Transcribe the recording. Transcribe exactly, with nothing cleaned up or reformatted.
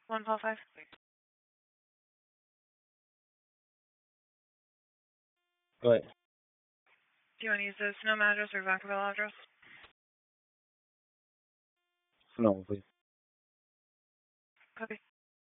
one twelve five. Go ahead. Do you want to use the Sonoma address or Vacaville address? Sonoma, please. Copy.